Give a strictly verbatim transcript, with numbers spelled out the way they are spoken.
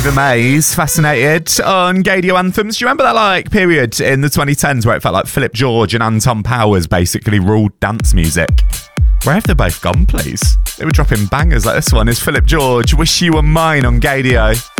Ava Mays, Fascinated on Gadio Anthems. Do you remember that like period in the twenty tens where it felt like Philip George and Anton Powers basically ruled dance music? Where have they both gone, please? They were dropping bangers like this one. Is Philip George, Wish You Were Mine on Gadio.